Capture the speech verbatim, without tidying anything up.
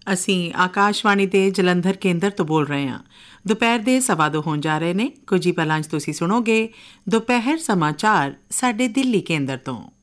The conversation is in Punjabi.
ਅਸੀਂ ਆਕਾਸ਼ਵਾਣੀ ਦੇ ਜਲੰਧਰ ਕੇਂਦਰ ਤੋਂ ਬੋਲ ਰਹੇ ਹਾਂ। ਦੁਪਹਿਰ ਦੇ ਸਵਾ ਦੋ ਹੋਣ ਜਾ ਰਹੇ ਨੇ। ਕੁਝ ਹੀ ਪਲਾਂ 'ਚ ਤੁਸੀਂ ਸੁਣੋਗੇ ਦੁਪਹਿਰ ਸਮਾਚਾਰ ਸਾਡੇ ਦਿੱਲੀ ਕੇਂਦਰ ਤੋਂ।